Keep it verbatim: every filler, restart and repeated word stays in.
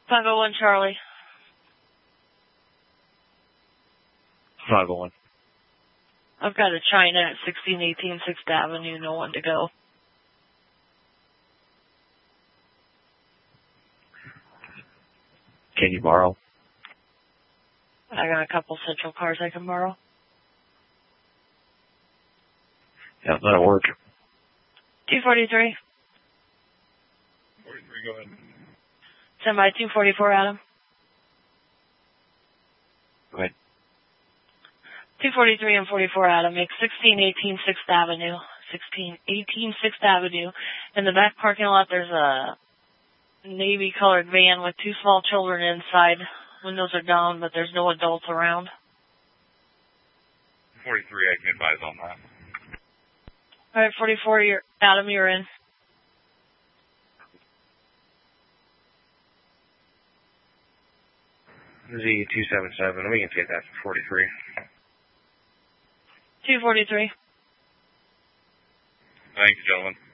Tango one Charlie. five oh one. I've got a China at sixteen eighteen sixth Avenue, no one to go. Can you borrow? I got a couple Central cars I can borrow. Yeah, that'll work. two forty-three. forty-three, go ahead. Send by two forty-four, Adam. Go ahead. two forty-three and forty-four, Adam. Make sixteen eighteen sixth Avenue. sixteen eighteen sixth Avenue. In the back parking lot, there's a navy-colored van with two small children inside. Windows are down, but there's no adults around. forty-three, I can advise on that. All right, forty-four, you're, Adam, you're in. Z two seven seven, we can take that for forty-three. two forty-three. Thank you, gentlemen.